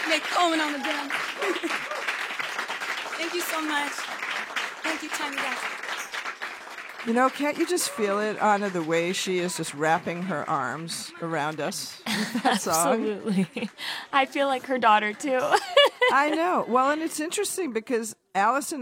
Nick Coleman on the drums. Thank you so much. Thank you, Tiny Desk. You know, can't you just feel it, Anna, the way she is just wrapping her arms around us with that song? Absolutely. I feel like her daughter, too. I know. Well, and it's interesting because Allison